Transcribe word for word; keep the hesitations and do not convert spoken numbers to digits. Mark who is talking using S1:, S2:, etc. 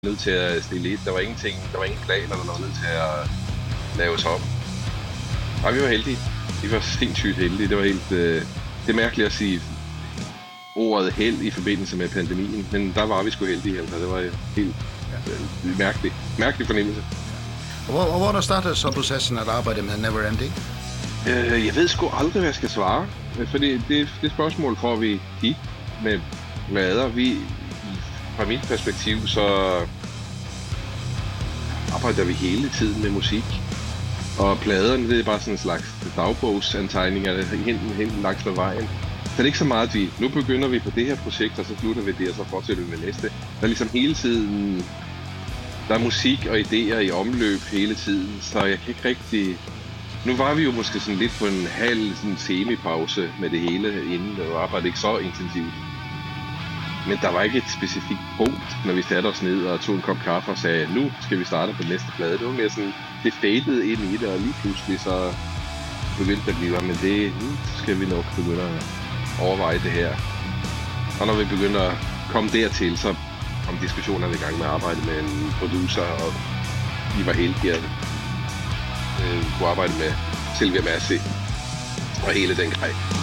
S1: nødt til at stille lidt. Der var ingenting, der var ingen planer, der var nødt til at laves om. Og vi var heldige. Vi var sindssygt heldige. Det var helt... Øh, det er mærkeligt at sige ordet held i forbindelse med pandemien, men der var vi sgu heldige. Altså. Det var helt øh, mærkeligt. Mærkelig fornemmelse.
S2: Og hvor, hvor der startede så processen at arbejde med Neverending?
S1: Øh, jeg ved sgu aldrig, hvad jeg skal svare. Fordi det, det spørgsmål får vi tit med plader. Vi, fra mit perspektiv, så arbejder vi hele tiden med musik. Og pladerne, det er bare sådan en slags dagbogsantagninger, hen, hen langs med vejen. Så det er ikke så meget, at vi, nu begynder vi på det her projekt, og så slutter vi det, og så fortsætter vi med næste. Der er ligesom hele tiden, der er musik og idéer i omløb hele tiden, så jeg kan ikke rigtig... Nu var vi jo måske sådan lidt på en halv sådan semi-pause med det hele inden, og arbejdede ikke så intensivt. Men der var ikke et specifikt punkt, når vi satte os ned og tog en kop kaffe og sagde, nu skal vi starte på næste plade. Det var mere sådan, det fadede ind i det, og lige pludselig så begyndte det at blive, men det, nu skal vi nok begynde at overveje det her. Og når vi begynder at komme dertil, så kom diskussionerne i gang med at arbejde med en producer, og vi var heldige at øh, kunne arbejde med Silvia Massi og hele den grej.